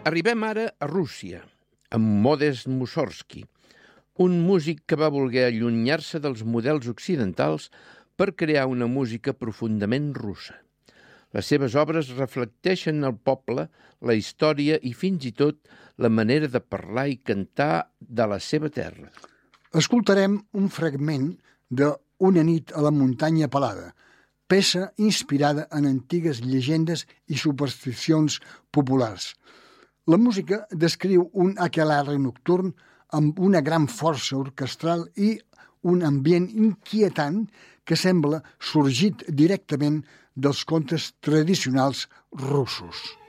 Arribem ara a Rússia, amb Modest Mussorgsky, un músic que va voler allunyar-se dels models occidentals per crear una música profundament russa. Les seves obres reflecteixen el poble, la història i fins i tot la manera de parlar i cantar de la seva terra. Escoltarem un fragment de Una nit a la muntanya pelada, peça inspirada en antigues llegendes i supersticions populars. La música descriu un aquelarre nocturn amb una gran força orquestral i un ambient inquietant que sembla sorgit directament dels contes tradicionals russos.